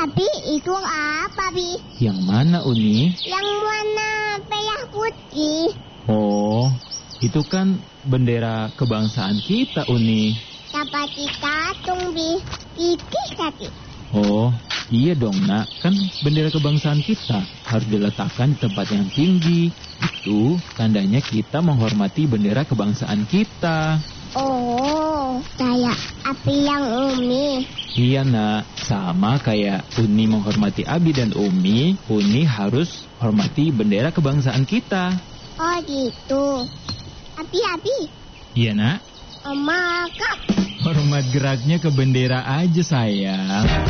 Abi, itu apa, Bi? Yang mana, Uni? Yang warna merah putih. Oh, itu kan bendera kebangsaan kita, Uni. Seperti katung, Bi. Tipis tadi. Oh, iya dong, Nak. Kan bendera kebangsaan kita harus diletakkan di tempat yang tinggi. Itu tandanya kita menghormati bendera kebangsaan kita. Oh, kayak Abi yang Umi. Iya, Nak. Sama kayak Uni menghormati Abi dan Umi, Uni harus hormati bendera kebangsaan kita. Oh, gitu. Abi. Iya, Nak. Oma, Kak. Hormat geraknya ke bendera aja, sayang.